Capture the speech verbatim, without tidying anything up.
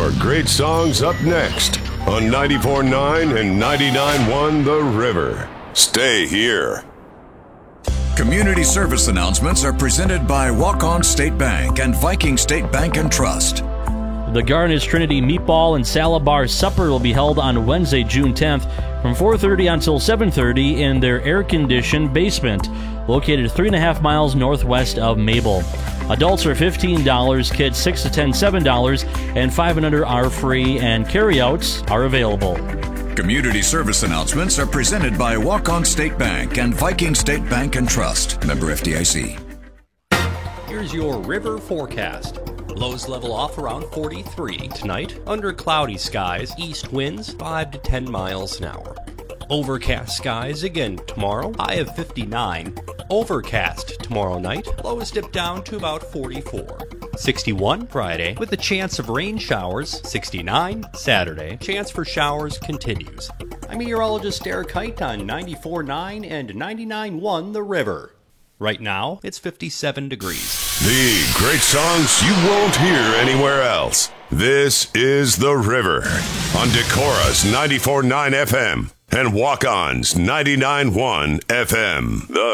more great songs up next on ninety-four point nine and ninety-nine point one The River. Stay here. Community service announcements are presented by Walk-On State Bank and Viking State Bank and Trust. The Garnish Trinity Meatball and Salad Bar Supper will be held on Wednesday, June tenth from four thirty until seven thirty in their air-conditioned basement, located three and a half miles northwest of Mabel. Adults are fifteen dollars, kids six to ten, seven dollars, and five and under are free, and carryouts are available. Community service announcements are presented by Walk-On State Bank and Viking State Bank and Trust. Member F D I C. Here's your river forecast. Lows level off around forty-three. Tonight, under cloudy skies, east winds five to ten miles an hour. Overcast skies again tomorrow, high of fifty-nine. Overcast tomorrow night, lows dip down to about forty-four. sixty-one Friday, with a chance of rain showers. sixty-nine Saturday, chance for showers continues. I'm meteorologist Eric Kite on ninety-four point nine and ninety-nine point one The River. Right now, it's fifty-seven degrees. The great songs you won't hear anywhere else. This is The River on Decora's ninety-four point nine F M and Walk-On's ninety-nine point one F M. The